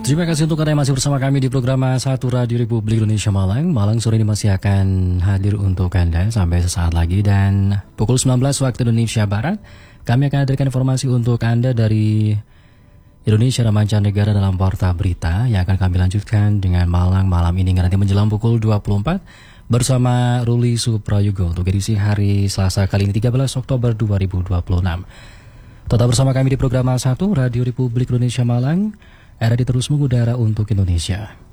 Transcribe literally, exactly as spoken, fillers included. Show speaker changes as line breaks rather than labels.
Terima kasih untuk Anda yang masih bersama kami di program satu Radio Republik Indonesia Malang. Malang sore ini masih akan hadir untuk Anda sampai sesaat lagi. Dan pukul sembilan belas waktu Indonesia Barat, kami akan hadirkan informasi untuk Anda dari Indonesia dan mancanegara dalam Warta Berita yang akan kami lanjutkan dengan Malang malam ini nanti menjelang pukul dua puluh empat bersama Ruli Suprayogo untuk edisi hari Selasa kali ini tiga belas Oktober dua ribu dua puluh enam. Tetap bersama kami di program satu Radio Republik Indonesia Malang. Era di terus mengudara untuk Indonesia.